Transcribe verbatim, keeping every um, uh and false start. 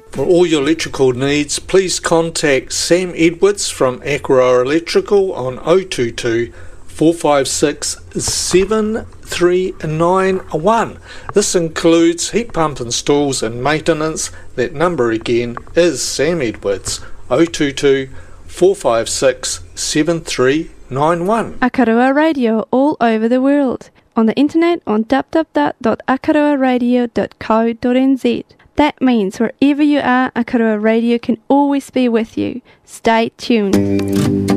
For all your electrical needs, please contact Sam Edwards from Akaroa Electrical on oh two two, four five six, seven three nine one. This includes heat pump installs and maintenance. That number again is Sam Edwards, oh two two, four five six, seven three nine one. Akaroa Radio all over the world. On the internet on w w w dot akaroa radio dot co dot n z. That means wherever you are, Akaroa Radio can always be with you. Stay tuned.